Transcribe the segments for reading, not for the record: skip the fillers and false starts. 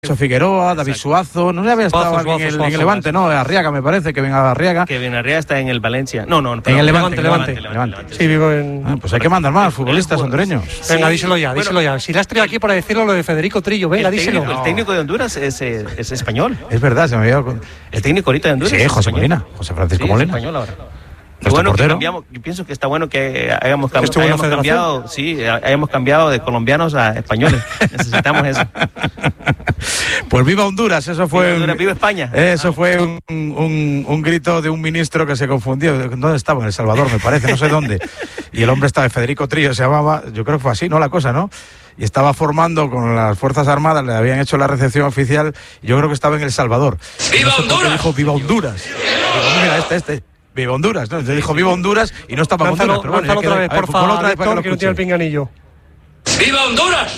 Figueroa, David Suazo, no había estado aquí en el Levante, ¿no? Arriaga, me parece, que venga Arriaga. Que Arriaga está en el Valencia. No, en el Levante. Sí, vivo en... Pues hay que mandar más futbolistas hondureños. Venga, díselo ya. Si la has traído aquí para decirlo lo de Federico Trillo, venga, díselo. El técnico de Honduras es español. Es verdad, se me había... El técnico ahorita de Honduras. Sí, José Molina, José Francisco Molina. Es español ahora. Bueno, que cambiamos, yo pienso que está bueno que hayamos cambiado de colombianos a españoles. Necesitamos eso. Pues viva Honduras, eso fue... Viva España. Eso fue un grito de un ministro que se confundió. ¿Dónde estaba? En El Salvador, me parece, no sé dónde. Y el hombre estaba, Federico Trillo se llamaba, yo creo que fue así, ¿no? La cosa, ¿no? Y estaba formando con las Fuerzas Armadas, le habían hecho la recepción oficial, y yo creo que estaba en El Salvador. ¡Viva Honduras! Dijo, ¡viva Honduras! Digo, mira, Viva Honduras, ¿no? Entonces dijo Viva Honduras y no estaba Honduras. Pero bueno, otra vez, por favor, otra vez para que no tiene el pinganillo. ¡Viva Honduras!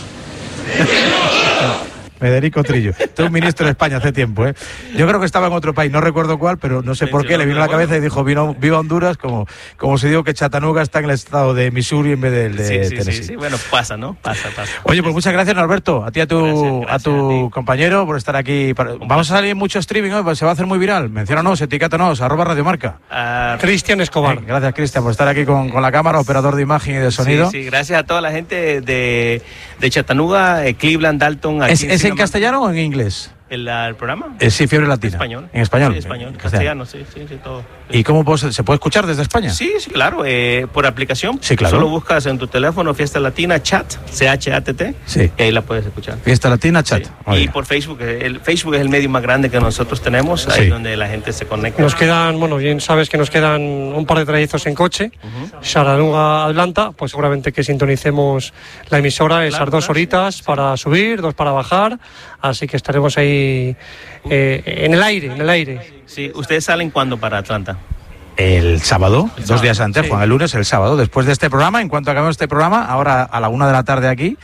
Federico Trillo, este es un ministro de España hace tiempo, ¿eh? Yo creo que estaba en otro país, no recuerdo cuál, pero no sé por qué, le vino a la cabeza y dijo viva Honduras, como se dijo que Chattanooga está en el estado de Missouri en vez de Tennessee. Sí, bueno, pasa, ¿no? Pasa. Oye, pues muchas gracias, Norberto, a ti, a tu compañero por estar aquí. Vamos a salir en mucho streaming hoy, pues se va a hacer muy viral. Menciónanos, etiquétanos, @Radiomarca. Cristian Escobar. Gracias, Cristian, por estar aquí con la cámara, operador de imagen y de sonido. Sí, gracias a toda la gente de Chattanooga, Cleveland, Dalton. ¿Es en castellano o en inglés? ¿El programa? Sí, Fiebre Latina. Español. En español. Sí, español. Castellano, sí, todo. ¿Y cómo se puede escuchar desde España? Sí, claro, por aplicación. Sí, claro. Solo buscas en tu teléfono Fiesta Latina Chat, CHATT, sí. Y ahí la puedes escuchar. Fiesta Latina Chat. Sí. Y por Facebook. Facebook es el medio más grande que nosotros tenemos, ahí donde la gente se conecta. Nos quedan, bien sabes que nos quedan un par de trayectos en coche. Chattanooga, Atlanta, pues seguramente que sintonicemos la emisora esas 2 horitas para subir, 2 para bajar. Así que estaremos ahí en el aire. Sí, ¿ustedes salen cuándo para Atlanta? El sábado, 2 días antes, Juan, el lunes, el sábado, después de este programa, en cuanto acabemos este programa, ahora a la 1 de la tarde aquí,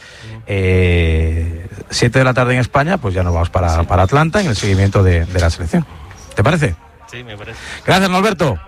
7 de la tarde en España, pues ya nos vamos para Atlanta en el seguimiento de la selección. ¿Te parece? Sí, me parece. Gracias, Norberto.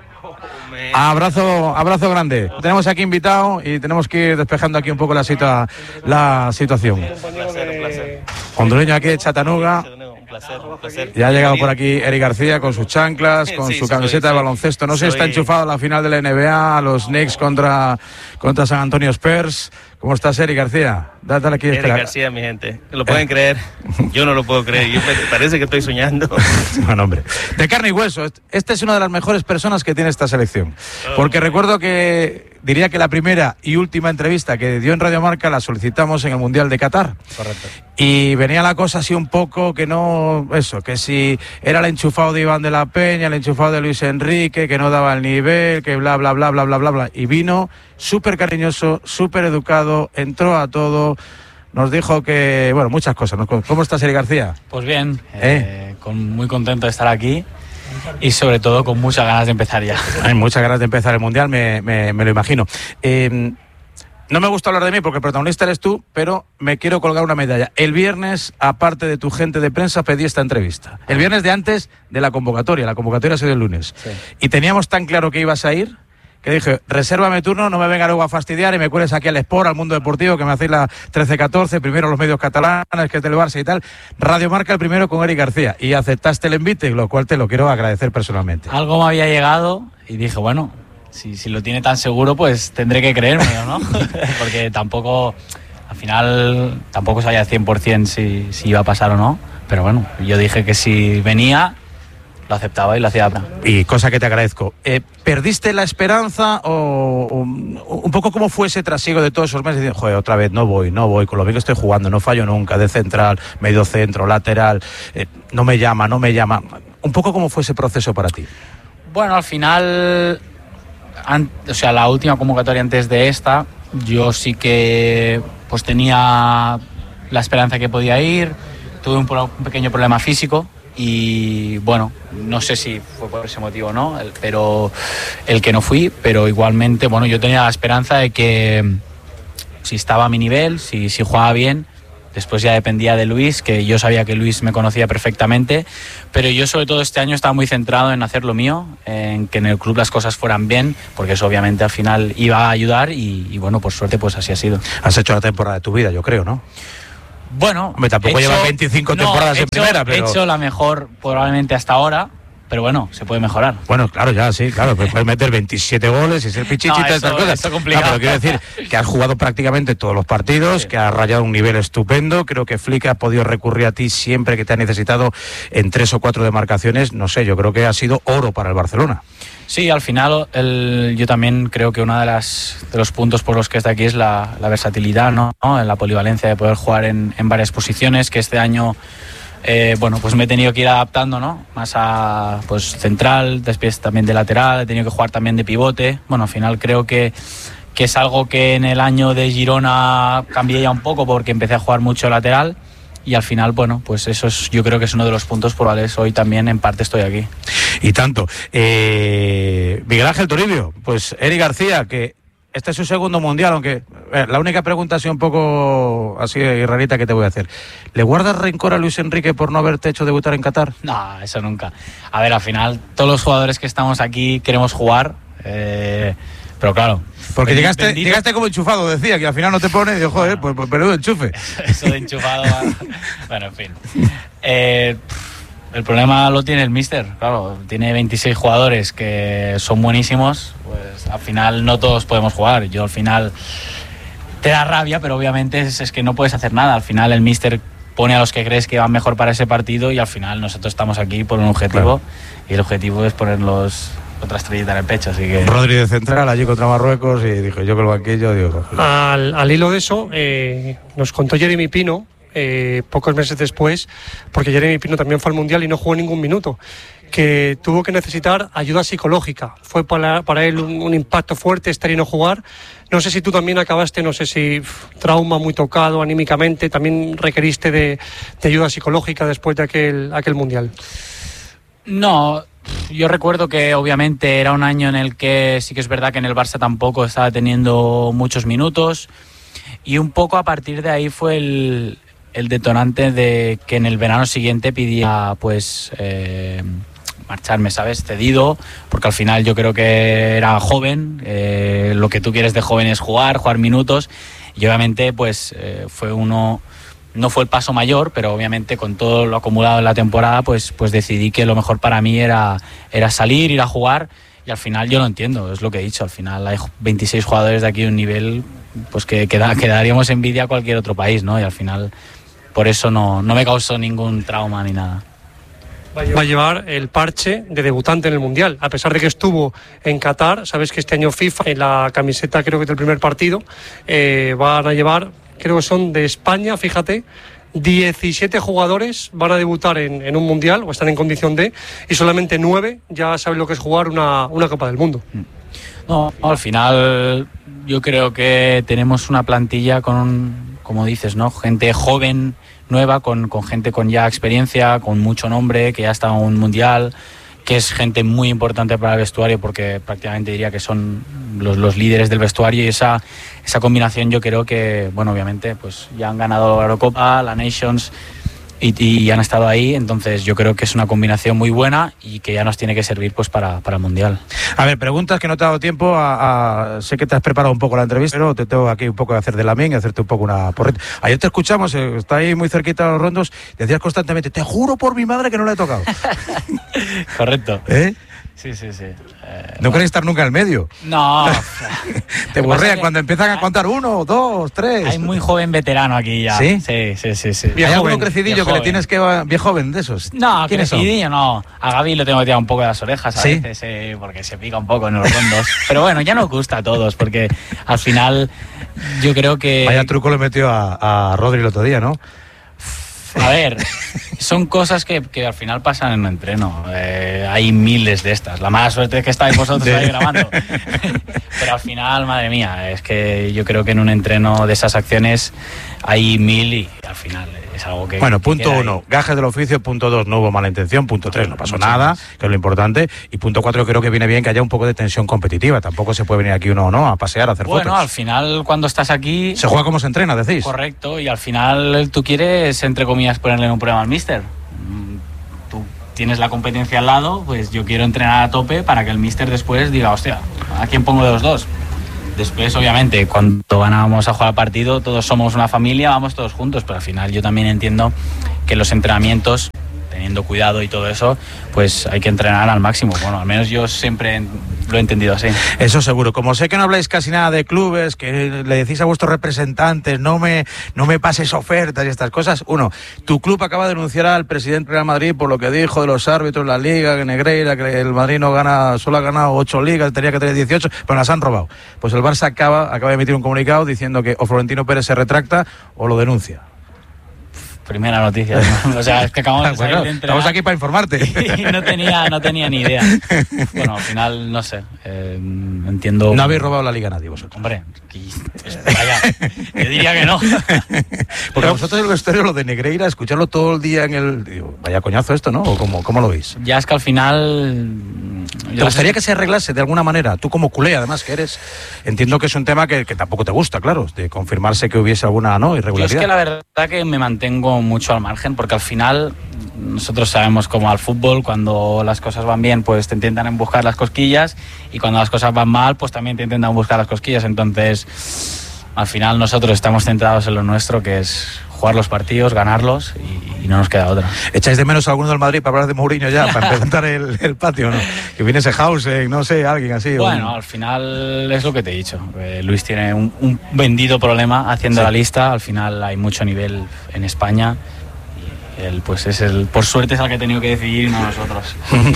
Abrazo grande. Tenemos aquí invitado y tenemos que ir despejando aquí un poco la situación. Un placer. Hondureño aquí de Chattanooga. Un placer. Ya ha llegado por aquí Eric García con sus chanclas, con su camiseta de baloncesto. No sé, está enchufado a la final de la NBA, a los Knicks contra San Antonio Spurs. ¿Cómo estás, Eric García? Dale aquí. Eric García, mi gente. ¿Lo pueden creer? Yo no lo puedo creer. Parece que estoy soñando. Bueno, hombre. De carne y hueso. Esta es una de las mejores personas que tiene esta selección. Porque recuerdo diría que la primera y última entrevista que dio en Radio Marca la solicitamos en el Mundial de Qatar. Correcto. Y venía la cosa así un poco que si era el enchufado de Iván de la Peña, el enchufado de Luis Enrique, que no daba el nivel, que bla, bla, bla, bla, bla, bla, bla. Y vino súper cariñoso, súper educado, entró a todo, nos dijo que, muchas cosas. ¿Cómo estás, Eric García? Pues bien, muy contento de estar aquí y sobre todo con muchas ganas de empezar ya. Hay muchas ganas de empezar el Mundial, me lo imagino. No me gusta hablar de mí porque el protagonista eres tú, pero me quiero colgar una medalla. El viernes, aparte de tu gente de prensa, pedí esta entrevista. El viernes de antes de la convocatoria ha sido el lunes. Sí. Y teníamos tan claro que ibas a ir, que dije, resérvame turno, no me venga luego a fastidiar y me cueles aquí al Sport, al Mundo Deportivo, que me hacéis la 13-14, primero los medios catalanes, que es del Barça y tal. Radio Marca el primero con Eric García. Y aceptaste el envite, lo cual te lo quiero agradecer personalmente. Algo me había llegado y dije, si lo tiene tan seguro, pues tendré que creérmelo, ¿no? Porque tampoco, al final, tampoco sabía 100% si iba a pasar o no. Pero yo dije que si venía, lo aceptaba y lo hacía. Y cosa que te agradezco. ¿Perdiste la esperanza o un poco cómo fue ese trasiego de todos esos meses? Diciendo, joder, otra vez no voy, con lo bien que estoy jugando, no fallo nunca, de central, medio centro, lateral, no me llama. Un poco cómo fue ese proceso para ti. Bueno, al final... la última convocatoria antes de esta, yo sí que pues tenía la esperanza que podía ir, tuve un pequeño problema físico y no sé si fue por ese motivo o no, pero el que no fui, pero igualmente yo tenía la esperanza de que si estaba a mi nivel, si jugaba bien. Después ya dependía de Luis, que yo sabía que Luis me conocía perfectamente, pero yo sobre todo este año estaba muy centrado en hacer lo mío, en que en el club las cosas fueran bien, porque eso obviamente al final iba a ayudar y por suerte pues así ha sido. Has hecho la temporada de tu vida, yo creo, ¿no? Bueno, hombre, tampoco lleva 25 temporadas en primera, pero... He hecho la mejor probablemente hasta ahora, pero bueno, se puede mejorar. Bueno, claro, ya, sí, claro, pues puedes meter 27 goles y ser pichichi y todas estas cosas. Eso es complicado. No, pero quiero decir que has jugado prácticamente todos los partidos, que has rayado un nivel estupendo. Creo que Flick ha podido recurrir a ti siempre que te ha necesitado en 3 o 4 demarcaciones. No sé, yo creo que ha sido oro para el Barcelona. Sí, al final yo también creo que uno de los puntos por los que está aquí es la versatilidad, ¿no? En la polivalencia de poder jugar en varias posiciones, que este año pues me he tenido que ir adaptando, ¿no? Más a pues central, después también de lateral, he tenido que jugar también de pivote. Bueno, al final creo que es algo que en el año de Girona cambié ya un poco porque empecé a jugar mucho lateral. Y al final, bueno, pues eso yo creo que es uno de los puntos por los cuales hoy también en parte estoy aquí. Y tanto. Miguel Ángel Toribio, pues Eric García, que este es su segundo mundial, aunque la única pregunta así un poco así rarita que te voy a hacer. ¿Le guardas rencor a Luis Enrique por no haberte hecho debutar en Qatar? No, eso nunca. A ver, al final todos los jugadores que estamos aquí queremos jugar, pero claro... Porque llegaste como enchufado, decía, que al final no te pone y digo, joder, pues peludo enchufe. Eso de enchufado... bueno, en fin. El problema lo tiene el míster, claro. Tiene 26 jugadores que son buenísimos, pues al final no todos podemos jugar. Yo al final te da rabia, pero obviamente es que no puedes hacer nada. Al final el míster pone a los que crees que van mejor para ese partido y al final nosotros estamos aquí por un objetivo, claro. Y el objetivo es ponerlos... otra estrellita en el pecho, así que... Rodri de central allí contra Marruecos y dijo, yo con el banquillo, digo... Al hilo de eso, nos contó Jeremy Pino, pocos meses después, porque Jeremy Pino también fue al Mundial y no jugó ningún minuto, que tuvo que necesitar ayuda psicológica. Fue para él un impacto fuerte estar y no jugar. No sé si tú también acabaste, no sé si trauma muy tocado anímicamente, también requeriste de ayuda psicológica después de aquel Mundial. No... Yo recuerdo que obviamente era un año en el que sí que es verdad que en el Barça tampoco estaba teniendo muchos minutos y un poco a partir de ahí fue el detonante de que en el verano siguiente pidiera pues marcharme, ¿sabes? Cedido, porque al final yo creo que era joven, lo que tú quieres de joven es jugar minutos y obviamente pues no fue el paso mayor, pero obviamente con todo lo acumulado en la temporada, pues decidí que lo mejor para mí era salir, ir a jugar, y al final yo lo entiendo, es lo que he dicho, al final hay 26 jugadores de aquí de un nivel pues que daríamos envidia a cualquier otro país, ¿no? Y al final por eso no me causó ningún trauma ni nada. Va a llevar el parche de debutante en el Mundial, a pesar de que estuvo en Qatar. Sabes que este año FIFA, en la camiseta creo que del primer partido, van a llevar... Creo que son de España, fíjate, 17 jugadores van a debutar en un Mundial, o están en condición de, y solamente 9 ya saben lo que es jugar una Copa del Mundo. No, al final yo creo que tenemos una plantilla como dices, ¿no? Gente joven, nueva, con gente con ya experiencia, con mucho nombre, que ya está en un Mundial, que es gente muy importante para el vestuario porque prácticamente diría que son los líderes del vestuario y esa combinación yo creo que, bueno, obviamente pues ya han ganado la Eurocopa, la Nations y han estado ahí, entonces yo creo que es una combinación muy buena y que ya nos tiene que servir pues para el Mundial. A ver, preguntas que no te ha dado tiempo sé que te has preparado un poco la entrevista, pero te tengo aquí un poco de hacer de lamín y hacerte un poco una porrita. Ayer te escuchamos, está ahí muy cerquita de los rondos, decías constantemente, te juro por mi madre que no le he tocado. Correcto. Sí. ¿No queréis estar nunca en el medio? No. Te borrean cuando empiezan a contar 1, 2, 3. Hay muy joven veterano aquí ya. ¿Sí? Sí. ¿Hay alguno crecidillo que le tienes que... Viejo joven de esos? No, crecidillo no. A Gaby lo tengo que tirar un poco de las orejas a ¿Sí? veces, porque se pica un poco en los rondos. Pero bueno, ya nos gusta a todos, porque al final yo creo que... Vaya truco le metió a Rodri el otro día, ¿no? A ver, son cosas que al final pasan en un entreno. Hay miles de estas. La mala suerte es que estáis vosotros ahí grabando. Pero al final, madre mía, es que yo creo que en un entreno de esas acciones hay 1000 y al final es algo que... Bueno, punto 1, gajes del oficio. Punto 2, no hubo mala intención. Punto 3, no pasó nada, que es lo importante. Y punto 4, creo que viene bien que haya un poco de tensión competitiva. Tampoco se puede venir aquí uno a pasear, a hacer fotos. Bueno, al final, cuando estás aquí... Se juega como se entrena, decís. Correcto, y al final tú quieres, entre comillas, ponerle un problema al míster. Tú tienes la competencia al lado, pues yo quiero entrenar a tope para que el míster después diga, hostia, ¿a quién pongo de los dos? Después, obviamente, cuando vamos a jugar al partido, todos somos una familia, vamos todos juntos, pero al final yo también entiendo que los entrenamientos, teniendo cuidado y todo eso, pues hay que entrenar al máximo. Bueno, al menos yo siempre lo he entendido así. Eso seguro. Como sé que no habláis casi nada de clubes, que le decís a vuestros representantes, no me pases ofertas y estas cosas. Uno, tu club acaba de denunciar al presidente del Real Madrid por lo que dijo de los árbitros, la Liga, que Negreira, que el Madrid solo ha ganado 8 ligas, tenía que tener 18, pero las han robado. Pues el Barça acaba de emitir un comunicado diciendo que o Florentino Pérez se retracta o lo denuncia. Primera noticia, ¿no? O sea, es que acabamos de salir de entrenar. Estamos aquí para informarte. Y no tenía ni idea. Bueno, al final, no sé, entiendo... No habéis robado la Liga a nadie vosotros. Hombre, vaya, yo diría que no. Porque vosotros el vestuario, lo de Negreira, escucharlo todo el día en el... Digo, vaya coñazo esto, ¿no? ¿O cómo lo veis? Ya es que al final... ¿Te gustaría que se arreglase de alguna manera? Tú como culé, además, que eres... Entiendo que es un tema que tampoco te gusta, claro, de confirmarse que hubiese alguna irregularidad. Yo es que la verdad que me mantengo mucho al margen, porque al final nosotros sabemos cómo al fútbol, cuando las cosas van bien, pues te intentan buscar las cosquillas, y cuando las cosas van mal, pues también te intentan buscar las cosquillas. Entonces, al final nosotros estamos centrados en lo nuestro, que es jugar los partidos, ganarlos, y no nos queda otra. ¿Echáis de menos a alguno del Madrid para hablar de Mourinho ya, para presentar el patio, no? Que viene ese Hausen, no sé, alguien así. Bueno, al final es lo que te he dicho. Luis tiene un vendido problema haciendo la lista. Al final hay mucho nivel en España. Y él, pues por suerte es el que ha tenido que decidir, y no nosotros.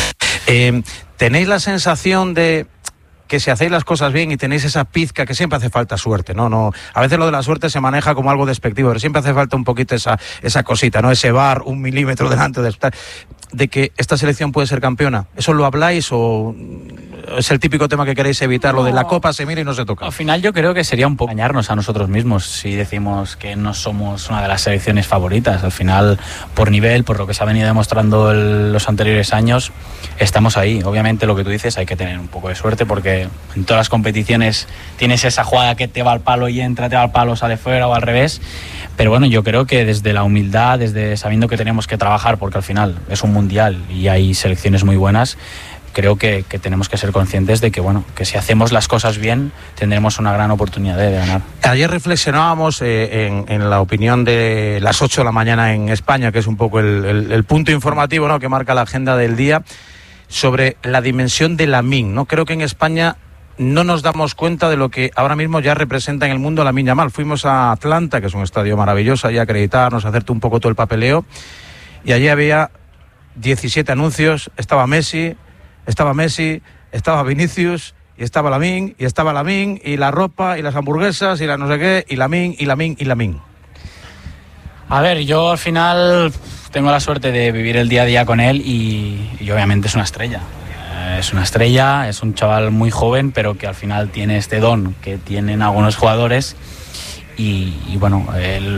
¿Tenéis la sensación de que si hacéis las cosas bien y tenéis esa pizca, que siempre hace falta suerte, ¿no? A veces lo de la suerte se maneja como algo despectivo, pero siempre hace falta un poquito esa cosita, ¿no? Ese VAR, 1 milímetro delante de que esta selección puede ser campeona? ¿Eso lo habláis o es el típico tema que queréis evitar, lo de la Copa se mira y no se toca? Al final yo creo que sería un poco engañarnos a nosotros mismos si decimos que no somos una de las selecciones favoritas. Al final, por nivel, por lo que se ha venido demostrando los anteriores años, estamos ahí. Obviamente lo que tú dices, hay que tener un poco de suerte, porque en todas las competiciones tienes esa jugada que te va al palo y entra, te va al palo, sale fuera, o al revés. Pero bueno, yo creo que desde la humildad, desde sabiendo que tenemos que trabajar, porque al final es un mundial y hay selecciones muy buenas, creo que tenemos que ser conscientes de que, bueno, que si hacemos las cosas bien, tendremos una gran oportunidad de ganar. Ayer reflexionábamos en la opinión de las 8 de la mañana en España, que es un poco el punto informativo, ¿no?, que marca la agenda del día, sobre la dimensión de Lamine, ¿no? Creo que en España no nos damos cuenta de lo que ahora mismo ya representa en el mundo Lamine Yamal. Fuimos a Atlanta, que es un estadio maravilloso, ahí a acreditarnos, a hacerte un poco todo el papeleo, y allí había 17 anuncios. Estaba Messi, estaba Vinicius, y estaba Lamine, y la ropa, y las hamburguesas, y la no sé qué, y Lamine. A ver, yo al final tengo la suerte de vivir el día a día con él, y obviamente es una estrella. Es un chaval muy joven, pero que al final tiene este don que tienen algunos jugadores, y bueno,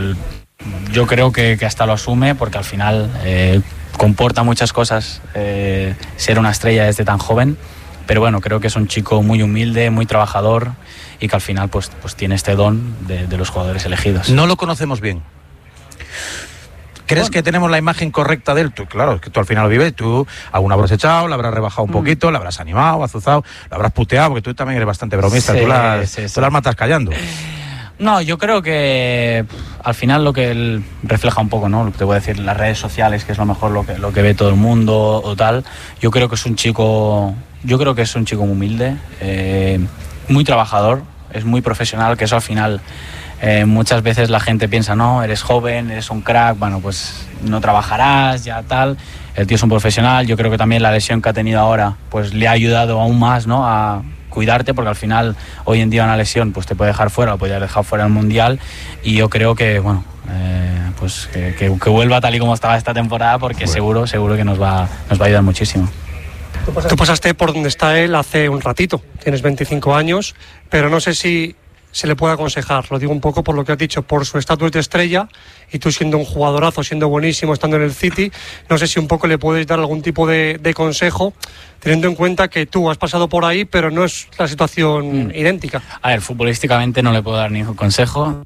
yo creo que hasta lo asume, porque al final comporta muchas cosas ser una estrella desde tan joven. Pero bueno, creo que es un chico muy humilde, muy trabajador, y que al final pues tiene este don de los jugadores elegidos. No lo conocemos bien. ¿Crees que tenemos la imagen correcta de él? Tú, claro, es que tú al final lo vives, tú alguna habrás echado, la habrás rebajado un poquito, la habrás animado, azuzado, la habrás puteado, porque tú también eres bastante bromista, sí, tú las matas callando. No, yo creo que al final lo que él refleja un poco, ¿no?, lo que te voy a decir, las redes sociales, que es lo mejor lo que ve todo el mundo o tal. Yo creo que es un chico muy humilde, muy trabajador, es muy profesional, que eso al final muchas veces la gente piensa, no, eres joven, eres un crack, bueno, pues no trabajarás, ya tal. El tío es un profesional. Yo creo que también la lesión que ha tenido ahora pues le ha ayudado aún más, ¿no?, a cuidarte, porque al final hoy en día una lesión pues te puede dejar fuera, o puede haber dejado fuera el mundial, y yo creo que bueno, pues que vuelva tal y como estaba esta temporada, porque bueno, seguro que nos va a ayudar muchísimo. Tú pasaste por donde está él hace un ratito, tienes 25 años, pero no sé si se le puede aconsejar, lo digo un poco por lo que has dicho, por su estatus de estrella, y tú siendo un jugadorazo, siendo buenísimo, estando en el City, no sé si un poco le puedes dar algún tipo de consejo, teniendo en cuenta que tú has pasado por ahí, pero no es la situación idéntica. A ver, futbolísticamente no le puedo dar ningún consejo.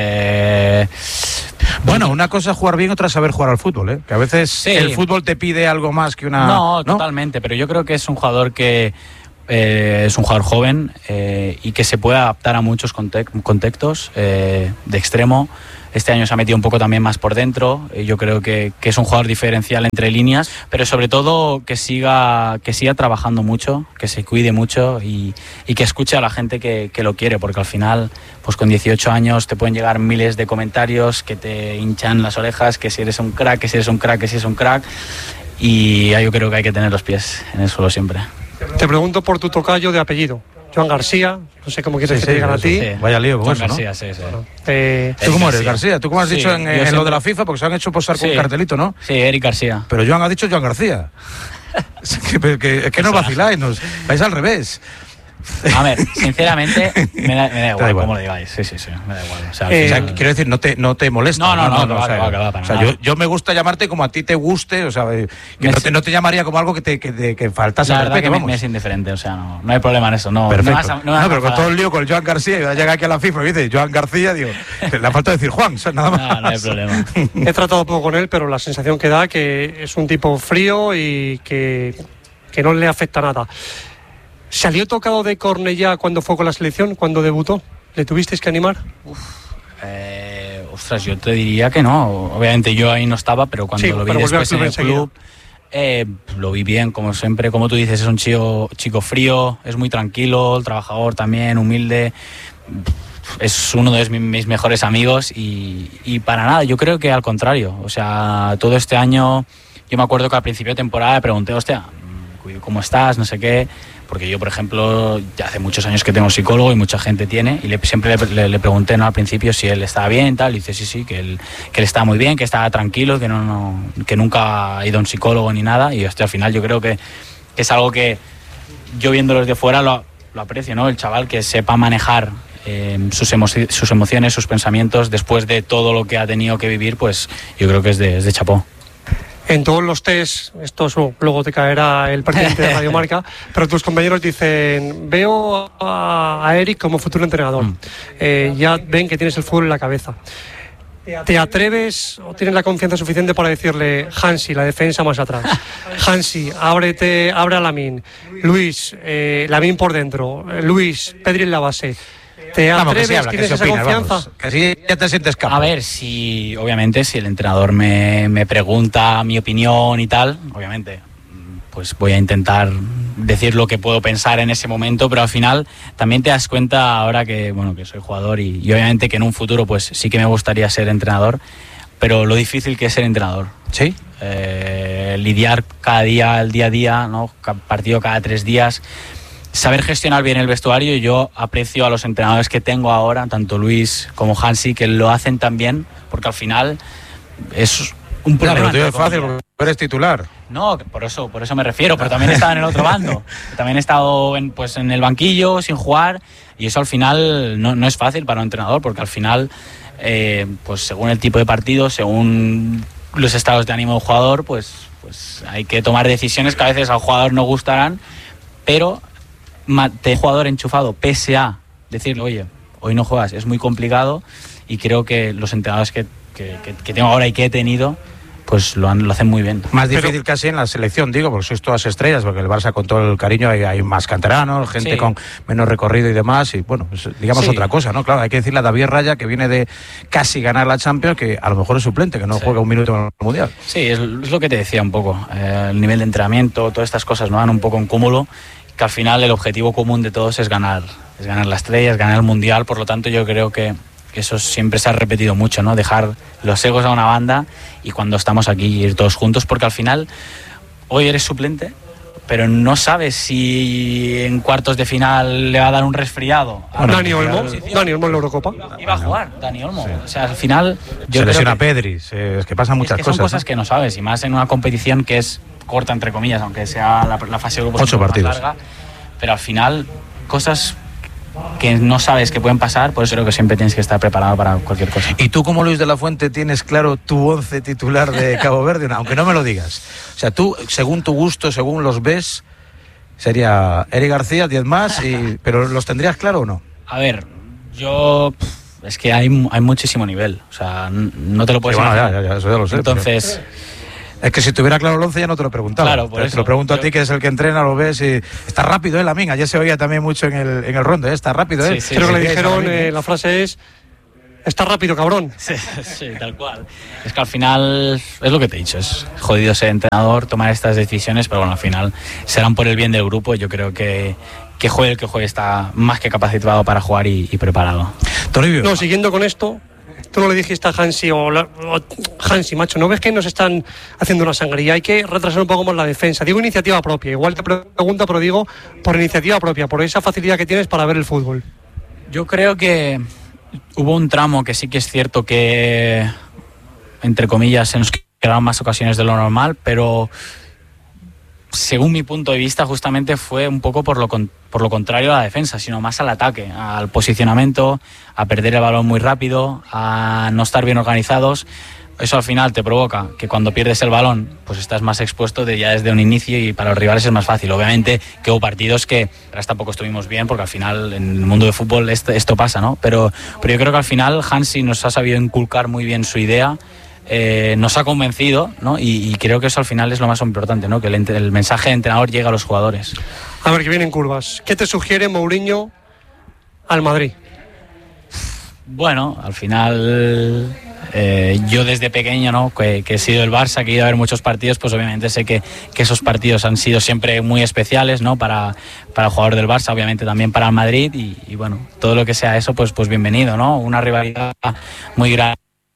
Bueno, una cosa es jugar bien, otra es saber jugar al fútbol, ¿eh? Que a veces sí, el fútbol te pide algo más que una... No, totalmente, pero yo creo que es un jugador que es un jugador joven y que se puede adaptar a muchos contextos de extremo. Este año se ha metido un poco también más por dentro. Yo creo que es un jugador diferencial entre líneas, pero sobre todo que siga trabajando mucho, que se cuide mucho y que escuche a la gente que lo quiere, porque al final, pues con 18 años te pueden llegar miles de comentarios que te hinchan las orejas, que si eres un crack, que si eres un crack, que si eres un crack. Y yo creo que hay que tener los pies en el suelo siempre. Te pregunto por tu tocayo de apellido. Joan García, no sé cómo quieres que te digan a ti. Sí. Vaya lío con eso, García, ¿no? sí. Bueno, ¿Tú cómo eres, García? ¿Tú cómo has dicho en siempre... lo de la FIFA? Porque se han hecho posar con un cartelito, ¿no? Sí, Eric García. Pero Joan ha dicho Joan García. Es que no vaciláis, vais al revés. A ver, sinceramente, me da igual cómo lo digáis. Sí, me da igual. O sea, quiero decir, no te molesta. No, para nada. Yo me gusta llamarte como a ti te guste, o sea, que no te llamaría como algo que faltase la al verdad respeto, que vamos. me es indiferente, o sea, no hay problema en eso. No, Perfecto. No, pero con todo el lío con el Joan García, y llega aquí a la FIFA y dice Joan García, digo, le falta decir Juan, o sea, nada más. No hay problema. He tratado poco con él, pero la sensación que da que es un tipo frío y que no le afecta nada. ¿Salió tocado de Cornellá cuando fue con la selección, cuando debutó? ¿Le tuvisteis que animar? Ostras, yo te diría que no. Obviamente yo ahí no estaba, pero cuando lo vi después en el club, lo vi bien, como siempre. Como tú dices, es un chico frío, es muy tranquilo, trabajador también, humilde. Es uno de mis mejores amigos y para nada, yo creo que al contrario. O sea, todo este año, yo me acuerdo que al principio de temporada le pregunté, hostia, ¿cómo estás? No sé qué. Porque yo, por ejemplo, ya hace muchos años que tengo psicólogo y mucha gente tiene, y siempre le pregunté, ¿no?, al principio si él estaba bien, tal, y dice sí, que él estaba muy bien, que estaba tranquilo, que nunca ha ido a un psicólogo ni nada, y al final yo creo que es algo que yo viéndolo desde fuera lo aprecio, ¿no? El chaval que sepa manejar sus emociones, sus pensamientos, después de todo lo que ha tenido que vivir, pues yo creo que es de chapó. En todos los test, luego te caerá el presidente de Radio Marca, pero tus compañeros dicen, veo a Eric como futuro entrenador. Ya ven que tienes el fútbol en la cabeza. ¿Te atreves o tienes la confianza suficiente para decirle, Hansi, la defensa más atrás? Hansi, abre a Lamine. Luis, Lamine por dentro. Luis, Pedri en la base. ¿Te atreves? ¿Tienes esa confianza? Vamos, que si ya te sientes capaz. A ver, obviamente, si el entrenador me pregunta mi opinión y tal, obviamente, pues voy a intentar decir lo que puedo pensar en ese momento, pero al final también te das cuenta ahora que soy jugador y obviamente que en un futuro pues sí que me gustaría ser entrenador, pero lo difícil que es ser entrenador. ¿Sí? Lidiar cada día, el día a día, ¿no? Partido cada 3 días. Saber gestionar bien el vestuario. Yo aprecio a los entrenadores que tengo ahora, tanto Luis como Hansi, que lo hacen tan bien, porque al final es un problema. Pero es fácil, porque eres titular. No, por eso me refiero, pero también he estado en el otro bando. También he estado en el banquillo, sin jugar, y eso al final no es fácil para un entrenador, porque al final, pues según el tipo de partido, según los estados de ánimo del jugador, pues hay que tomar decisiones que a veces al jugador no gustarán, pero el jugador enchufado, pese a decirle, oye, hoy no juegas, es muy complicado, y creo que los entrenadores que tengo ahora y que he tenido, pues lo hacen muy bien. Más difícil casi en la selección, digo, porque sois todas estrellas, porque el Barça, con todo el cariño, hay más canteranos, gente con menos recorrido y demás, y bueno, digamos otra cosa, ¿no? Claro, hay que decirle a David Raya, que viene de casi ganar la Champions, que a lo mejor es suplente, que no juega un minuto en el Mundial. Sí, es lo que te decía un poco, el nivel de entrenamiento, todas estas cosas, ¿no?, van un poco en cúmulo, que al final el objetivo común de todos es ganar la estrella, es ganar el Mundial. Por lo tanto, yo creo que eso siempre se ha repetido mucho, ¿no? Dejar los egos a una banda y cuando estamos aquí ir todos juntos, porque al final hoy eres suplente, pero no sabes si en cuartos de final le va a dar un resfriado. Dani Olmo en la Eurocopa. Iba a jugar Dani Olmo. O sea, al final se lesiona Pedri, es que pasan muchas cosas. Son cosas que no sabes, y más en una competición que es corta, entre comillas, aunque sea la fase de grupos 8 partidos más larga, pero al final cosas que no sabes que pueden pasar, por eso creo que siempre tienes que estar preparado para cualquier cosa. ¿Y tú, como Luis de la Fuente, tienes claro tu 11 titular de Cabo Verde? Aunque no me lo digas. O sea, tú, según tu gusto, según los ves, sería Eric García, 10 más, pero ¿los tendrías claro o no? A ver, es que hay muchísimo nivel, o sea, no te lo puedes imaginar. Ya, eso ya lo sé. Entonces, Es que si tuviera claro el 11 ya no te lo preguntaba. Claro, por eso. Te lo pregunto a ti, que es el que entrena, lo ves y está rápido, Lamine. Ayer se oía también mucho en el rondo, está rápido, Sí, sí, creo que le Sí, dijeron, Lamine. la frase es: está rápido, cabrón. Sí, tal cual. Es que al final, es lo que te he dicho, es jodido ser entrenador, tomar estas decisiones, pero bueno, al final serán por el bien del grupo. Yo creo que juegue el que juegue está más que capacitado para jugar y preparado. Toribio. No, siguiendo con esto, tú no le dijiste a Hansi Hansi, macho, ¿no ves que nos están haciendo una sangría? Hay que retrasar un poco más la defensa. Digo iniciativa propia, igual te pregunto, pero digo por iniciativa propia, por esa facilidad que tienes para ver el fútbol. Yo creo que hubo un tramo que sí que es cierto que, entre comillas, se nos quedaron más ocasiones de lo normal, pero según mi punto de vista justamente fue un poco por lo contrario a la defensa, sino más al ataque, al posicionamiento, a perder el balón muy rápido, a no estar bien organizados. Eso al final te provoca que cuando pierdes el balón pues estás más expuesto ya desde un inicio, y para los rivales es más fácil. Obviamente que hubo partidos que tampoco estuvimos bien, porque al final en el mundo de fútbol esto pasa, ¿no? Pero yo creo que al final Hansi nos ha sabido inculcar muy bien su idea, nos ha convencido, ¿no? Y creo que eso al final es lo más importante, ¿no? Que el mensaje de entrenador llegue a los jugadores. A ver, que vienen curvas. ¿Qué te sugiere Mourinho al Madrid? Bueno, al final yo desde pequeño, ¿no? que he sido el Barça, que he ido a ver muchos partidos, pues obviamente sé que esos partidos han sido siempre muy especiales, ¿no? Para el jugador del Barça, obviamente también para el Madrid, y bueno, todo lo que sea eso, pues bienvenido, ¿no? Una rivalidad muy grande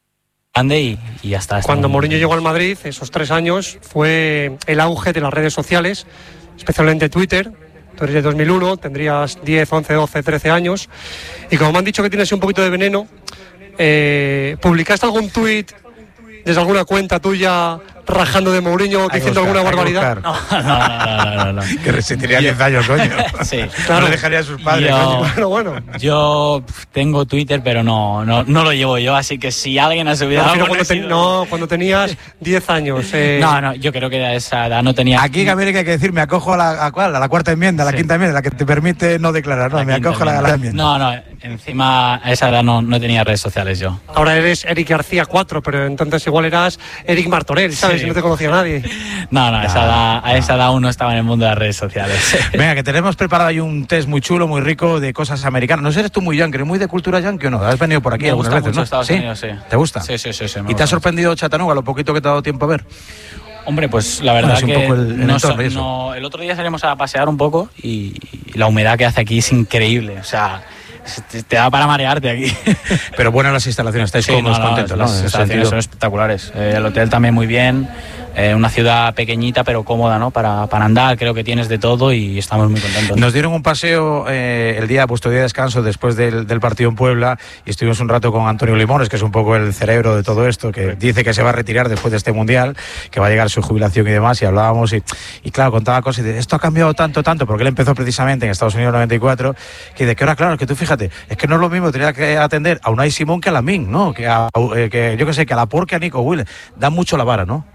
y ya está. Cuando Mourinho llegó al Madrid, esos 3 años, fue el auge de las redes sociales, especialmente Twitter. Tú eres de 2001, tendrías 10, 11, 12, 13 años. Y como me han dicho que tienes un poquito de veneno, ¿publicaste algún tuit desde alguna cuenta tuya rajando de Mourinho, diciendo alguna barbaridad? No. Que resentiría 10 años, coño. Sí, claro. No le dejaría a sus padres, coño. Bueno. Yo tengo Twitter, pero no lo llevo yo, así que si alguien ha subido algo... Cuando tenías 10 años. No, yo creo que a esa edad no tenía... Aquí en América hay que decir, me acojo a la cuarta enmienda, a la quinta enmienda, la que te permite no declarar, no, me acojo a la enmienda. No, encima a esa edad no tenía redes sociales yo. Ahora eres Eric García 4, pero entonces igual eras Eric Martorell, ¿sabes? Sí. No te conocía nadie. No, a esa edad aún no estaba en el mundo de las redes sociales. Venga, que tenemos preparado ahí un test muy chulo, muy rico de cosas americanas. No sé, ¿eres tú muy yankee, muy de cultura yankee o no? Has venido por aquí algunas veces, mucho ¿no? Estados Unidos, sí. ¿Te gusta? Sí. ¿Y te ha sorprendido Chattanooga, lo poquito que te ha dado tiempo a ver? Hombre, pues la verdad es un que poco el entorno el otro día salimos a pasear un poco y la humedad que hace aquí es increíble. O sea, te da para marearte aquí. Pero buenas las instalaciones, estáis cómodos, contentos, ¿no? Las instalaciones son espectaculares. El hotel también muy bien. Una ciudad pequeñita pero cómoda, ¿no? Para andar, creo que tienes de todo y estamos muy contentos. Nos dieron un paseo el día, vuestro día de descanso, después del partido en Puebla, y estuvimos un rato con Antonio Limones, que es un poco el cerebro de todo esto, que dice que se va a retirar después de este Mundial, que va a llegar su jubilación y demás, y hablábamos y claro, contaba cosas y dice, esto ha cambiado tanto, porque él empezó precisamente en Estados Unidos en 94, que de que ahora, claro, es que tú fíjate, es que no es lo mismo tener que atender a Unai Simón que a Lamine, ¿no? Que yo que sé, que a Laporte, que a Nico Williams. Da mucho la vara, ¿no?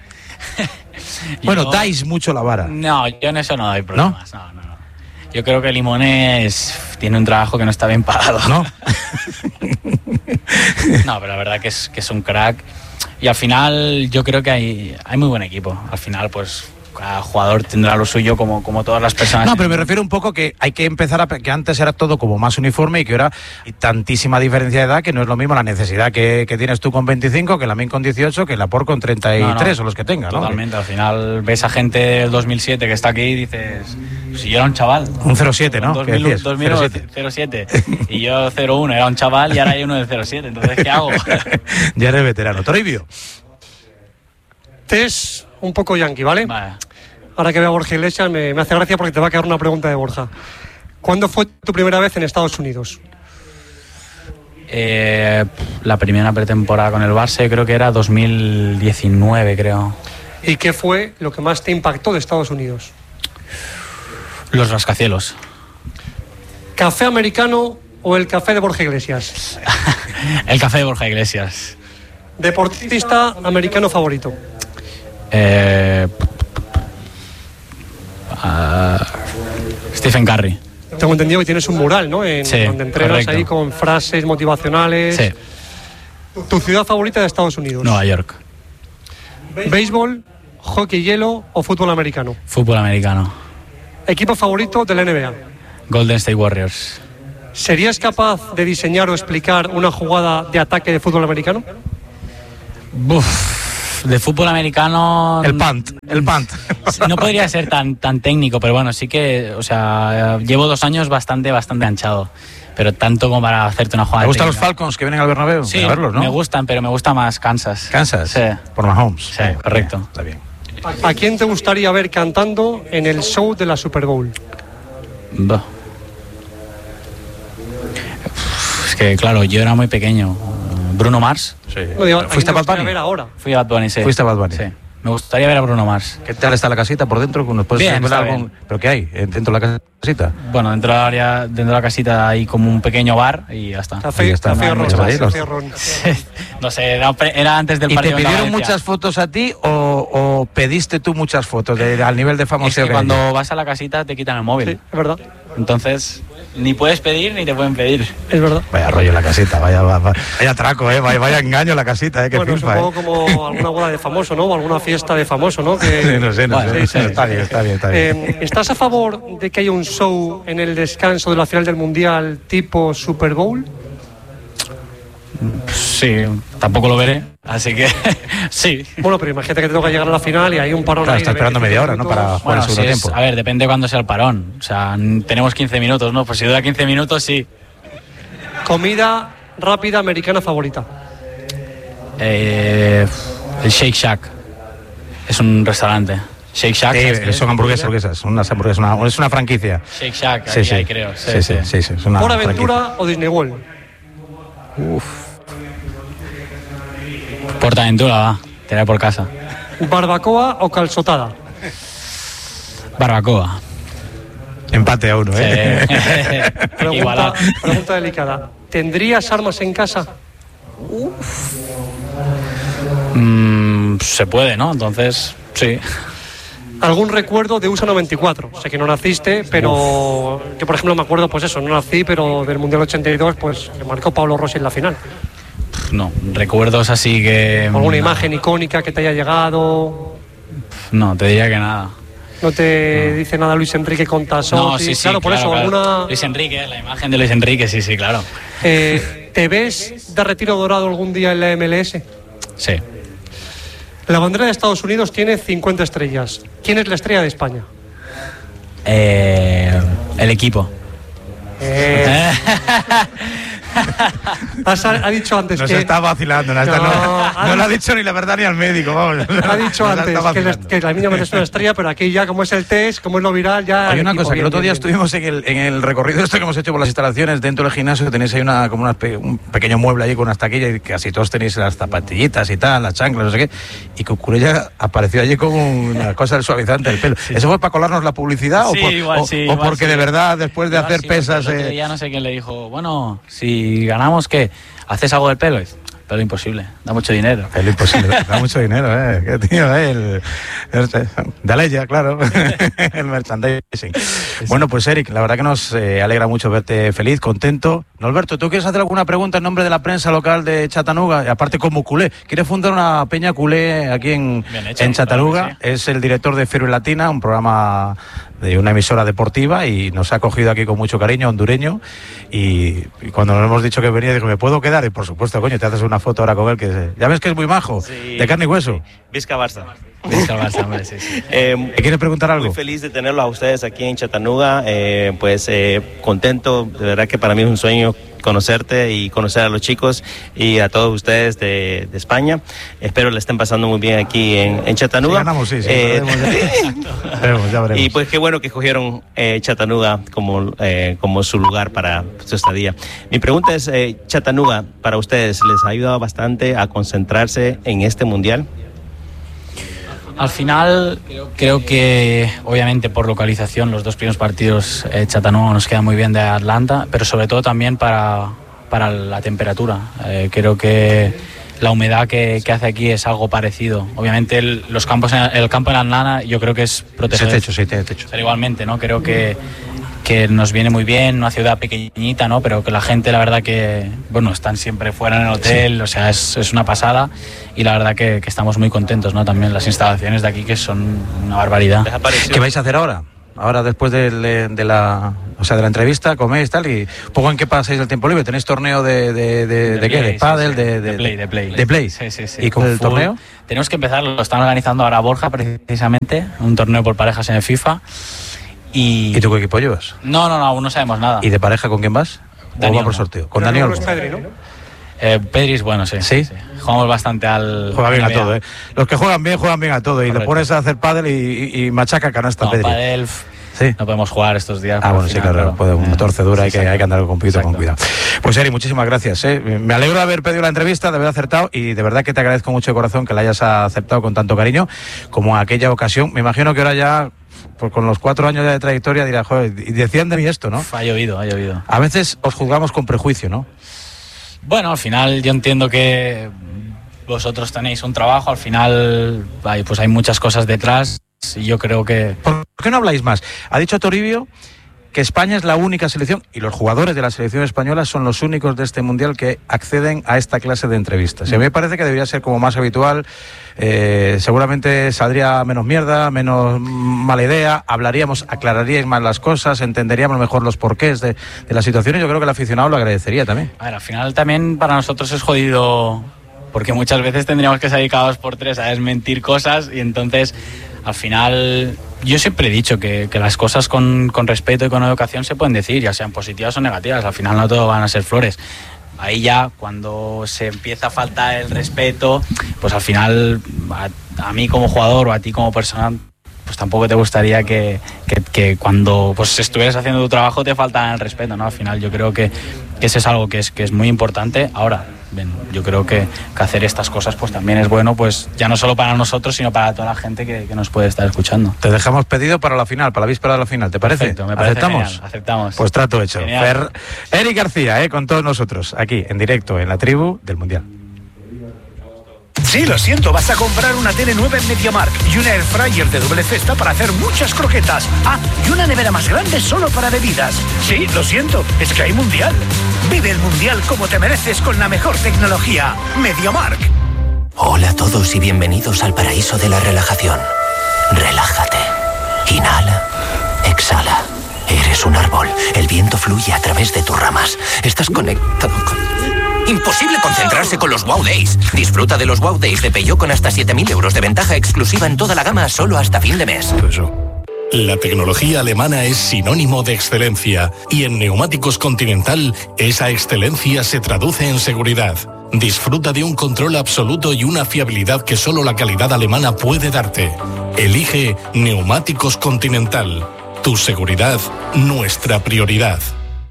Bueno, dais mucho la vara. No, yo en eso no doy problemas. No. Yo creo que Limones tiene un trabajo que no está bien pagado. ¿No? No, pero la verdad que es un crack. Y al final yo creo que hay muy buen equipo. Al final, pues cada jugador tendrá lo suyo como todas las personas. No, pero me refiero un poco que hay que empezar que antes era todo como más uniforme y que ahora hay tantísima diferencia de edad que no es lo mismo la necesidad que tienes tú con 25, que Lamine con 18, que Laporte con 33 o los que tenga, ¿no? Totalmente, al final ves a gente del 2007 que está aquí y dices, si yo era un chaval. Un 07, ¿no? 2007. Y yo 01, era un chaval y ahora hay uno del 07, entonces ¿qué hago? Ya eres veterano. Toribio. Es un poco yankee, ¿vale? Vale. Ahora que veo a Borja Iglesias me hace gracia porque te va a quedar una pregunta de Borja. ¿Cuándo fue tu primera vez en Estados Unidos? La primera pretemporada con el Barça creo que era 2019, creo. ¿Y qué fue lo que más te impactó de Estados Unidos? Los rascacielos. ¿Café americano o el café de Borja Iglesias? El café de Borja Iglesias. ¿Deportista americano favorito? Stephen Curry. Tengo entendido que tienes un mural, ¿no? Sí, donde entrenas correcto. ahí con frases motivacionales. Sí. ¿Tu ciudad favorita de Estados Unidos? Nueva York. ¿Béisbol, hockey hielo o fútbol americano? Fútbol americano. ¿Equipo favorito de la NBA? Golden State Warriors. ¿Serías capaz de diseñar o explicar una jugada de ataque de fútbol americano? De fútbol americano... El punt. No podría ser tan técnico, pero bueno, sí que, o sea, llevo 2 años bastante anchado. Pero tanto como para hacerte una jugada. ¿Te gustan técnica. los Falcons que vienen al Bernabéu? Sí, a verlos, ¿no? me gustan, pero me gusta más Kansas. ¿Kansas? Sí. Por Mahomes. Sí, correcto. Está bien. ¿A quién te gustaría ver cantando en el show de la Super Bowl? Bah. Es que, claro, yo era muy pequeño. Bruno Mars. Sí. No, digo, ¿Fuiste a Bad a Bunny? ver ahora. Fui a Bad Bunny, sí. ¿Fuiste a Bad Bunny? Sí. Me gustaría ver a Bruno Mars. ¿Qué tal está la casita por dentro? ¿Nos puedes Bien, revelar está algún... bien. ¿Pero qué hay dentro de la casita? Bueno, dentro de la casita hay como un pequeño bar y ya está. Ahí Café, está, café no hay ron, mucho más. café ron. No sé, era antes del ¿Y te partido. contra pidieron Valencia. muchas fotos a ti o pediste tú muchas fotos al nivel de Es famoseo que que hay? cuando vas a la casita te quitan el móvil. Sí, es verdad. Entonces, ni puedes pedir ni te pueden pedir. Es verdad. Vaya rollo la casita, vaya traco, vaya engaño la casita, qué Bueno, filfa, supongo como alguna boda de famoso, ¿no? O alguna fiesta de famoso, ¿no? Que, No sé, Vale, sí, está bien. ¿Estás a favor de que haya un show en el descanso de la final del Mundial tipo Super Bowl? Sí, tampoco lo veré, así que sí. Bueno, pero imagínate que te toca llegar a la final y hay un parón Claro, ahí está de esperando 25 media hora, ¿no? minutos. Para jugar Bueno, el segundo si tiempo. a ver, depende cuándo sea el parón. O sea, tenemos 15 minutos, ¿no? Pues si dura 15 minutos, sí. Comida rápida americana favorita. El Shake Shack. Es un restaurante. Shake Shack. Sí, ¿sabes qué es? son hamburguesas, unas hamburguesas, es una franquicia. Shake Shack, Sí, ahí creo. Sí, es una ¿Por franquicia. Aventura o Disney World? Portaventura, va. Te da por casa. ¿Barbacoa o calzotada? Barbacoa. Empate a uno, ¿eh? Igualado. Pregunta delicada. ¿Tendrías armas en casa? Se puede, ¿no? Entonces, sí. ¿Algún recuerdo de USA 94? Sé que no naciste, pero que por ejemplo me acuerdo, pues eso, no nací, pero del Mundial 82, pues que marcó Pablo Rossi en la final. No, recuerdos así que... ¿Alguna imagen icónica que te haya llegado? No, te diría que nada. ¿No te dice nada Luis Enrique con Tasotti? No, sí, claro, por eso, claro. alguna... Luis Enrique, la imagen de Luis Enrique, sí, claro. ¿Te ves de retiro dorado algún día en la MLS? Sí. La bandera de Estados Unidos tiene 50 estrellas. ¿Quién es la estrella de España? El equipo. Ha dicho antes Nos que... está vacilando, no lo ha dicho ni la verdad ni al médico, vamos. Ha dicho Nos antes está vacilando. que la niña es una estrella, pero aquí ya como es el test, como es lo viral, ya... Hay una equipo, cosa, que el bien, otro día bien, bien. estuvimos en el recorrido esto que hemos hecho por las instalaciones dentro del gimnasio, tenéis ahí un pequeño mueble allí con unas taquillas y casi todos tenéis las zapatillitas y tal, las chanclas, no sé qué, y Cucurella apareció allí con una cosa del suavizante del pelo. ¿Eso fue para colarnos la publicidad Sí, igual sí, o igual porque sí. de verdad después de Igual hacer sí, pesas... porque el otro día no sé quién le dijo, bueno, si ganamos, ¿qué? ¿Haces algo del pelo? Y dice, pelo imposible, da mucho dinero. Es lo imposible, da mucho dinero, qué tío, de Aleya, claro, el merchandising. Bueno, pues Eric, la verdad que nos alegra mucho verte feliz, contento. Norberto, ¿tú quieres hacer alguna pregunta en nombre de la prensa local de Chattanooga? Y aparte como culé, ¿quieres fundar una peña culé aquí en Chattanooga? Claro que sí. Es el director de Fiebre Latina, un programa de una emisora deportiva, y nos ha acogido aquí con mucho cariño, hondureño, y cuando nos hemos dicho que venía, dijo, ¿me puedo quedar? Y por supuesto, coño, te haces una foto ahora con él, ya ves que es muy majo, Sí. de carne y hueso. Vizca Barça. Vizca Barça, hombre, sí. ¿Te quieres preguntar algo? Muy feliz de tenerlos a ustedes aquí en Chattanooga, contento, de verdad que para mí es un sueño conocerte y conocer a los chicos y a todos ustedes de España. Espero le estén pasando muy bien aquí en Chattanooga. Si ganamos, sí. Ya veremos. Y pues qué bueno que escogieron Chattanooga como su lugar para su estadía. Mi pregunta es, Chattanooga, para ustedes, ¿les ha ayudado bastante a concentrarse en este mundial? Al final, creo que obviamente por localización los dos primeros partidos Chattanooga nos queda muy bien de Atlanta, pero sobre todo también para la temperatura. Creo que la humedad que hace aquí es algo parecido. Obviamente el campo en Atlanta yo creo que es protegido. Sí, techo. Pero igualmente, ¿no? Creo que que nos viene muy bien, una ciudad pequeñita, ¿no? Pero que la gente, la verdad que, bueno, están siempre fuera en el hotel, sí. O sea, es una pasada y la verdad que estamos muy contentos, ¿no? También las instalaciones de aquí que son una barbaridad. ¿Qué vais a hacer ahora? Ahora después de la entrevista, coméis tal y poco en qué pasáis el tiempo libre. ¿Tenéis torneo de qué? ¿De pádel? Sí. De play. Sí. ¿Y con el torneo? Tenemos que empezar, lo están organizando ahora Borja precisamente, un torneo por parejas en el FIFA. ¿Y tú qué equipo llevas? No, aún no sabemos nada. ¿Y de pareja con quién vas? Dani ¿O va por sorteo? ¿Con Dani Olmo? Pedri, ¿no? Pedri es bueno, sí. Jugamos bastante al... Juega bien a todo, ¿eh? Los que juegan bien a todo. Correcto. Y le pones a hacer pádel y machaca canasta, Pedri. Pádel... Sí. No podemos jugar estos días. Bueno, sí, claro, puede una torcedura, hay que andar con cuidado. Pues Eri, muchísimas gracias. Me alegro de haber pedido la entrevista, de haber acertado y de verdad que te agradezco mucho de corazón que la hayas aceptado con tanto cariño como en aquella ocasión. Me imagino que ahora ya, pues con los 4 años de trayectoria, dirás, joder, y decían de mí esto, ¿no? Ha llovido. A veces os juzgamos con prejuicio, ¿no? Bueno, al final yo entiendo que vosotros tenéis un trabajo, al final pues hay muchas cosas detrás. Y yo creo que... ¿Por qué no habláis más? Ha dicho Toribio que España es la única selección y los jugadores de la selección española son los únicos de este mundial que acceden a esta clase de entrevistas. Y a mí me parece que debería ser como más habitual. Seguramente saldría menos mierda, menos mala idea, aclararíais más las cosas, entenderíamos mejor los porqués de la situación y yo creo que el aficionado lo agradecería también. A ver, al final también para nosotros es jodido porque muchas veces tendríamos que salir cada 2 por 3 a desmentir cosas y entonces al final yo siempre he dicho que las cosas con respeto y con educación se pueden decir, ya sean positivas o negativas, al final no todo van a ser flores. Ahí ya cuando se empieza a faltar el respeto, pues al final a mí como jugador o a ti como persona pues tampoco te gustaría que cuando pues estuvieras haciendo tu trabajo te faltara el respeto, ¿no? Al final yo creo que eso es algo que es muy importante. Ahora, bien, yo creo que hacer estas cosas pues también es bueno, pues ya no solo para nosotros, sino para toda la gente que nos puede estar escuchando. Te dejamos pedido para la final, para la víspera de la final, ¿te parece? Perfecto, me parece. ¿Aceptamos? Aceptamos. Pues trato hecho. Eric García, con todos nosotros, aquí, en directo, en la tribu del Mundial. Sí, lo siento, vas a comprar una tele nueva en MediaMarkt y una air fryer de doble cesta para hacer muchas croquetas. Y una nevera más grande solo para bebidas. Sí, lo siento, es que hay Mundial. Vive el Mundial como te mereces con la mejor tecnología. MediaMarkt. Hola a todos y bienvenidos al paraíso de la relajación. Relájate. Inhala. Exhala. Eres un árbol. El viento fluye a través de tus ramas. Estás conectado con... Imposible concentrarse con los Wow Days. Disfruta de los Wow Days de Peugeot con hasta 7.000 euros de ventaja exclusiva en toda la gama solo hasta fin de mes. La tecnología alemana es sinónimo de excelencia y en Neumáticos Continental esa excelencia se traduce en seguridad. Disfruta de un control absoluto y una fiabilidad que solo la calidad alemana puede darte. Elige Neumáticos Continental. Tu seguridad, nuestra prioridad.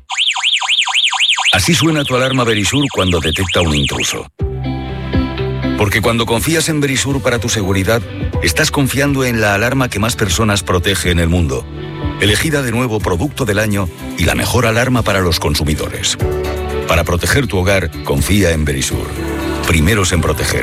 Así suena tu alarma Verisur cuando detecta un intruso. Porque cuando confías en Verisur para tu seguridad, estás confiando en la alarma que más personas protege en el mundo. Elegida de nuevo Producto del Año y la mejor alarma para los consumidores. Para proteger tu hogar, confía en Verisur. Primeros en proteger.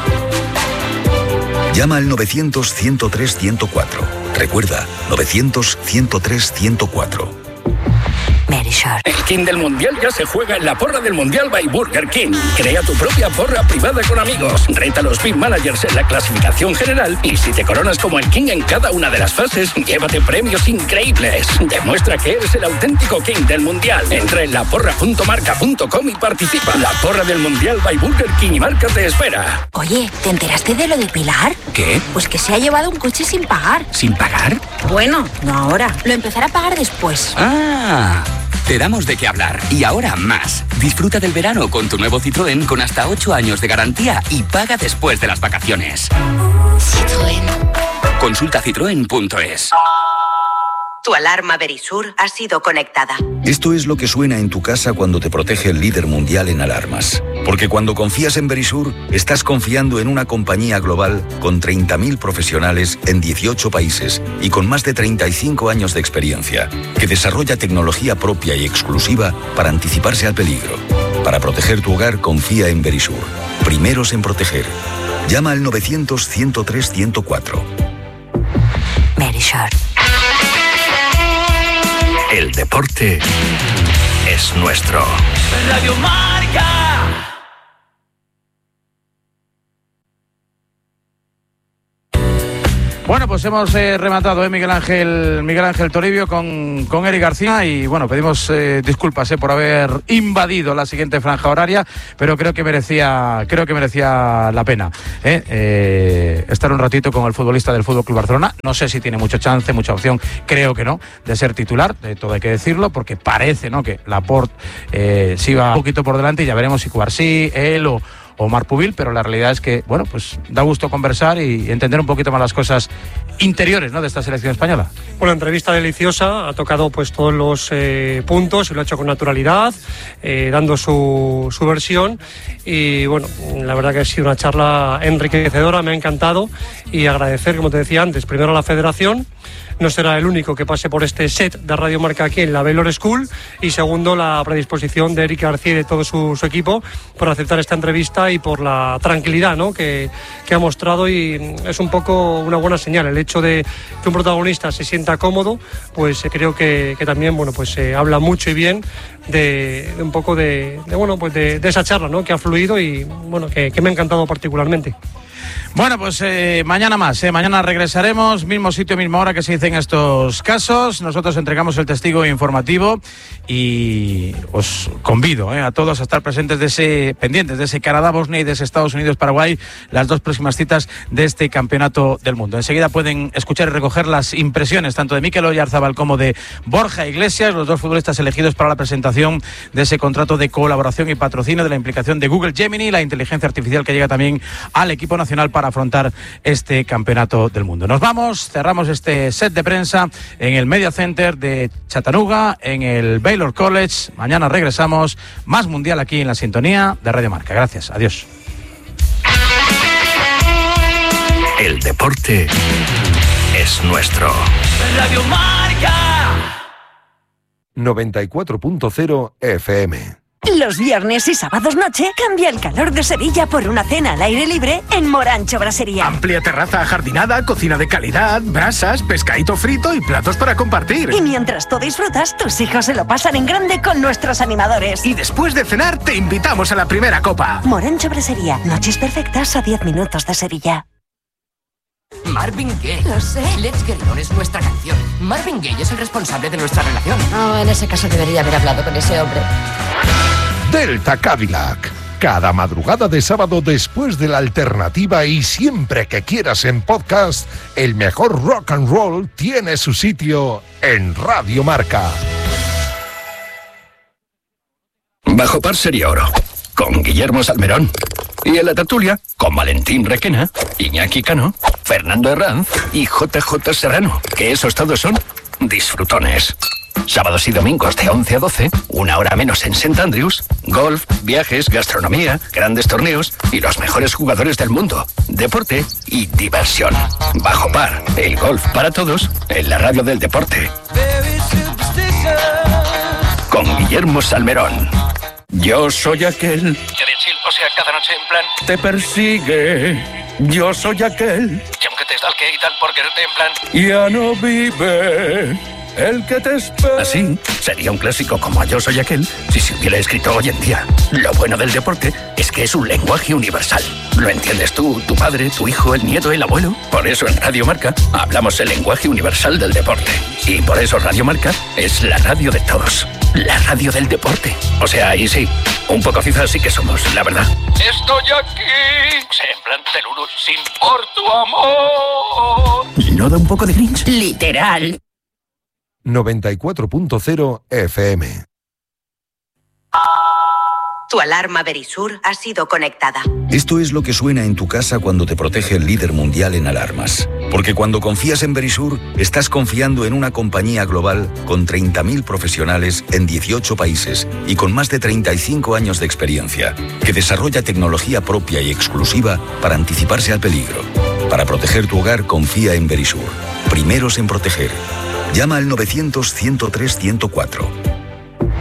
Llama al 900-103-104. Recuerda, 900-103-104. El King del Mundial ya se juega en la porra del Mundial by Burger King. Crea tu propia porra privada con amigos. Reta a los Big Managers en la clasificación general y si te coronas como el King en cada una de las fases, llévate premios increíbles. Demuestra que eres el auténtico King del Mundial. Entra en laporra.marca.com y participa. La porra del Mundial by Burger King y Marca te espera. Oye, ¿te enteraste de lo de Pilar? ¿Qué? Pues que se ha llevado un coche sin pagar. ¿Sin pagar? Bueno, no ahora. Lo empezará a pagar después. Te damos de qué hablar. Y ahora más. Disfruta del verano con tu nuevo Citroën con hasta 8 años de garantía y paga después de las vacaciones. Citroën. Consulta citroen.es. Tu alarma Verisur ha sido conectada. Esto es lo que suena en tu casa cuando te protege el líder mundial en alarmas. Porque cuando confías en Verisur, estás confiando en una compañía global con 30.000 profesionales en 18 países y con más de 35 años de experiencia, que desarrolla tecnología propia y exclusiva para anticiparse al peligro. Para proteger tu hogar, confía en Verisur. Primeros en proteger. Llama al 900-103-104. Verisur. El deporte es nuestro. Radio Marca. Bueno, pues hemos rematado Miguel Ángel Toribio con Eric García y bueno, pedimos disculpas por haber invadido la siguiente franja horaria, pero creo que merecía la pena estar un ratito con el futbolista del FC Barcelona. No sé si tiene mucha chance, mucha opción, creo que no, de ser titular, de todo hay que decirlo, porque parece, ¿no?, que Laporte sí va un poquito por delante y ya veremos si Cubarsí, él o Marc Pubil, pero la realidad es que, bueno, pues da gusto conversar y entender un poquito más las cosas interiores, ¿no?, de esta selección española. Una entrevista deliciosa, ha tocado pues todos los puntos y lo ha hecho con naturalidad, dando su versión y bueno, la verdad que ha sido una charla enriquecedora, me ha encantado y agradecer, como te decía antes, primero a la Federación. No será el único que pase por este set de Radio Marca aquí en la Baylor School, y segundo, la predisposición de Eric García y de todo su equipo por aceptar esta entrevista y por la tranquilidad, ¿no?, que ha mostrado, y es un poco una buena señal el hecho de que un protagonista se sienta cómodo, pues creo que también, bueno, pues habla mucho y bien de un poco de esa charla, ¿no?, que ha fluido y bueno, que me ha encantado particularmente. Bueno, pues mañana más, mañana regresaremos, mismo sitio, misma hora que se dice en estos casos. Nosotros entregamos el testigo informativo y os convido a todos a estar pendientes de ese Canadá-Bosnia y de ese Estados Unidos-Paraguay, las dos próximas citas de este campeonato del mundo. Enseguida pueden escuchar y recoger las impresiones tanto de Mikel Oyarzabal como de Borja Iglesias, los dos futbolistas elegidos para la presentación de ese contrato de colaboración y patrocinio, de la implicación de Google Gemini, la inteligencia artificial que llega también al equipo nacional para afrontar este campeonato del mundo. Nos vamos, cerramos este set de prensa en el Media Center de Chattanooga, en el Baylor College. Mañana regresamos, más mundial aquí en la sintonía de Radio Marca. Gracias, adiós. El deporte es nuestro. Radio Marca. 94.0 FM. Los viernes y sábados noche cambia el calor de Sevilla por una cena al aire libre en Morancho Brasería. Amplia terraza ajardinada, cocina de calidad, brasas, pescadito frito y platos para compartir. Y mientras tú disfrutas, tus hijos se lo pasan en grande con nuestros animadores. Y después de cenar te invitamos a la primera copa. Morancho Brasería, noches perfectas a 10 minutos de Sevilla. Marvin Gaye. Lo sé. Let's Get On es nuestra canción. Marvin Gaye es el responsable de nuestra relación. Oh, en ese caso debería haber hablado con ese hombre. Delta Cadillac. Cada madrugada de sábado después de la alternativa y siempre que quieras en podcast, el mejor rock and roll tiene su sitio en Radio Marca. Bajo Par Serie Oro, con Guillermo Salmerón. Y en la tertulia, con Valentín Requena, Iñaki Cano, Fernando Herranz y JJ Serrano, que esos todos son disfrutones. Sábados y domingos de 11 a 12, una hora menos en St. Andrews, golf, viajes, gastronomía, grandes torneos y los mejores jugadores del mundo, deporte y diversión. Bajo Par, el golf para todos en la radio del deporte. Con Guillermo Salmerón. Yo soy aquel... O sea, cada noche en plan te persigue. Yo soy aquel. Y aunque te stalke y tal por quererte en plan ya no vive el que te espera. Así sería un clásico como Yo soy aquel si se hubiera escrito hoy en día. Lo bueno del deporte es que es un lenguaje universal. Lo entiendes tú, tu padre, tu hijo, el nieto, el abuelo. Por eso en Radio Marca hablamos el lenguaje universal del deporte. Y por eso Radio Marca es la radio de todos. La radio del deporte. O sea, ahí sí, un poco cizas sí que somos, la verdad. estoy aquí. En plan teluru, sin por tu amor. ¿No da un poco de cringe? Literal. 94.0 FM. Tu alarma Verisur ha sido conectada. Esto es lo que suena en tu casa cuando te protege el líder mundial en alarmas. Porque cuando confías en Verisur, estás confiando en una compañía global con 30.000 profesionales en 18 países y con más de 35 años de experiencia, que desarrolla tecnología propia y exclusiva para anticiparse al peligro. Para proteger tu hogar, confía en Verisur. Primeros en proteger. Llama al 900-103-104.